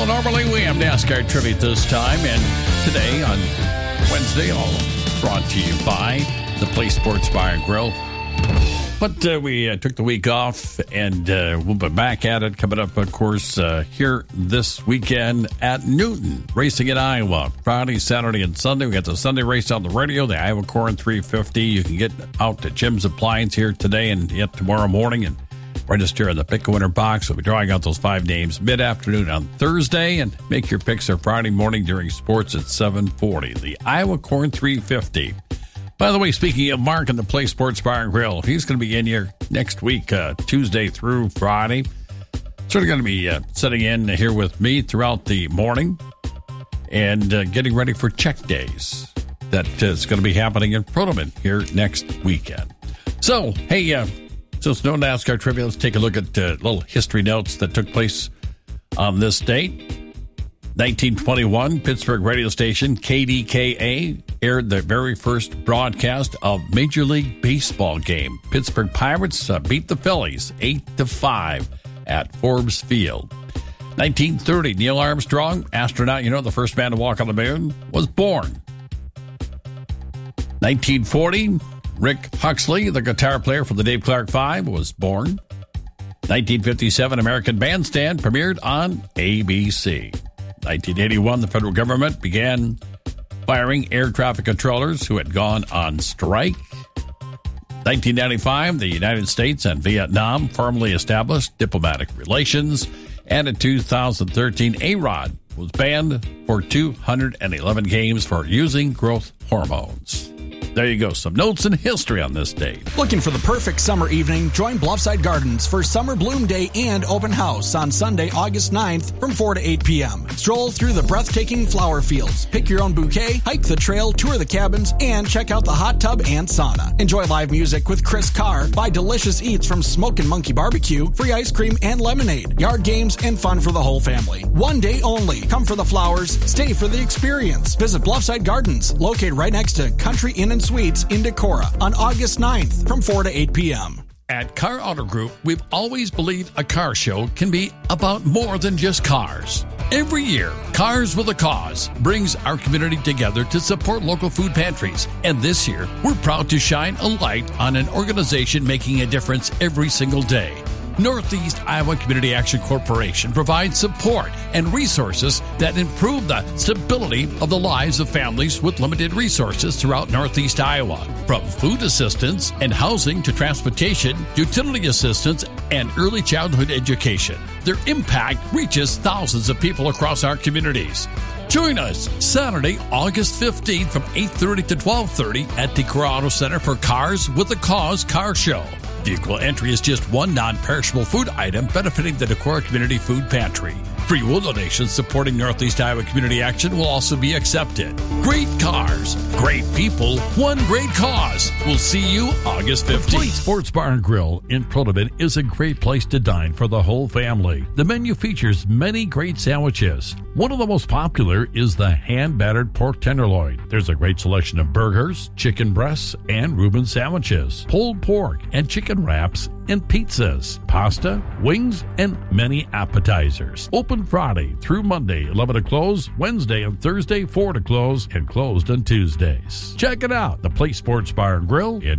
Well, normally we have NASCAR trivia this time, and today on Wednesday, all brought to you by the Play Sports Bar and Grill. But we took the week off, and we'll be back at it coming up, of course, here this weekend at Newton, racing in Iowa. Friday, Saturday, and Sunday. We got the Sunday race on the radio, the Iowa Corn 350. You can get out to Jim's Appliance here today and yet tomorrow morning and register in the Pick a Winner box. We'll be drawing out those 5 names mid-afternoon on Thursday, and make your picks on Friday morning during sports at 7:40. The Iowa Corn 350. By the way, speaking of Mark and the Play Sports Bar and Grill, he's going to be in here next week, Tuesday through Friday. Sort of going to be sitting in here with me throughout the morning and getting ready for check days. That is going to be happening in Protoman here next weekend. So, hey, since no NASCAR trivia, let's take a look at little history notes that took place on this date. 1921, Pittsburgh radio station KDKA aired the very first broadcast of Major League Baseball game. Pittsburgh Pirates beat the Phillies 8-5 at Forbes Field. 1930, Neil Armstrong, astronaut, the first man to walk on the moon, was born. 1940, Rick Huxley, the guitar player for the Dave Clark Five, was born. 1957, American Bandstand premiered on ABC. 1981, the federal government began firing air traffic controllers who had gone on strike. 1995, the United States and Vietnam formally established diplomatic relations. And in 2013, A-Rod was banned for 211 games for using growth hormones. There you go. Some notes and history on this date. Looking for the perfect summer evening? Join Bluffside Gardens for Summer Bloom Day and Open House on Sunday, August 9th from 4 to 8 p.m. Stroll through the breathtaking flower fields, pick your own bouquet, hike the trail, tour the cabins, and check out the hot tub and sauna. Enjoy live music with Chris Carr, buy delicious eats from Smokin' Monkey Barbecue, free ice cream and lemonade, yard games, and fun for the whole family. One day only. Come for the flowers, stay for the experience. Visit Bluffside Gardens, located right next to Country Inn and Suites in Decorah on August 9th from 4 to 8 p.m. At Car Auto Group, we've always believed a car show can be about more than just cars. Every year, Cars with a Cause brings our community together to support local food pantries. And this year, we're proud to shine a light on an organization making a difference every single day. Northeast Iowa Community Action Corporation provides support and resources that improve the stability of the lives of families with limited resources throughout Northeast Iowa. From food assistance and housing to transportation, utility assistance, and early childhood education, their impact reaches thousands of people across our communities. Join us Saturday, August 15th from 8:30 to 12:30 at Decorah Auto Center for Cars with a Cause Car Show. Vehicle entry is just one non-perishable food item benefiting the Decorah Community Food Pantry. Free will donations supporting Northeast Iowa Community Action will also be accepted. Great cars, great people, one great cause. We'll see you August 15th. The Play Sports Bar and Grill in Protoman is a great place to dine for the whole family. The menu features many great sandwiches. One of the most popular is the hand-battered pork tenderloin. There's a great selection of burgers, chicken breasts, and Reuben sandwiches, pulled pork and chicken wraps, and pizzas, pasta, wings, and many appetizers. Open Friday through Monday, 11 to close, Wednesday and Thursday, 4 to close, and closed on Tuesdays. Check it out, the Play Sports Bar and Grill in